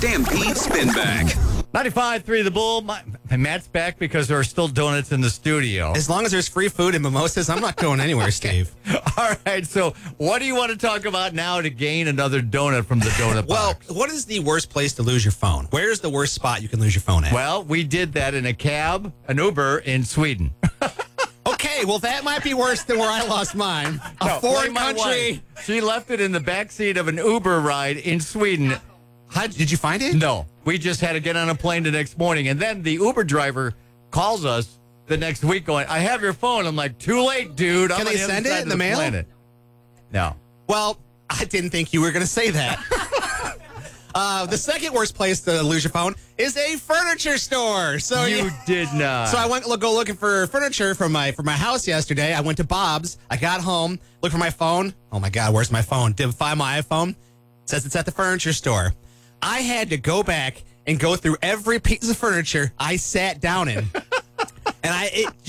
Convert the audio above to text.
Stampede Spin Back. 95.3 The Bull. Matt's back because there are still donuts in the studio. As long as there's free food and mimosas, I'm not going anywhere, Steve. All right, so what do you want to talk about now to gain another donut from the donut Well, box? what is the worst place to lose your phone? Where's the worst spot you can lose your phone at? Well, we did that in a cab, an Uber in Sweden. Okay, well, that might be worse than where I lost mine. A foreign My country. wife, she left it in the backseat of an Uber ride in Sweden. Did you find it? No, we just had to get on a plane the next morning. And then the Uber driver calls us the next week going, I have your phone. I'm like, too late, dude. Can they send it in the mail? Planet. No. Well, I didn't think you were going to say that. The second worst place to lose your phone is a furniture store. So You did not. So I went go looking for furniture for my house yesterday. I went to Bob's. I got home, looked for my phone. Oh my God, where's my phone? Did find my iPhone. It says it's at the furniture store. I had to go back and go through every piece of furniture I sat down in. And